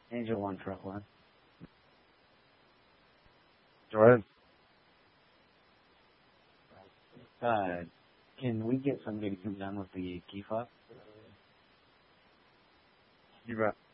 Angel 1, truck 1. Go ahead. Can we get somebody to come down with the key fob? You bet.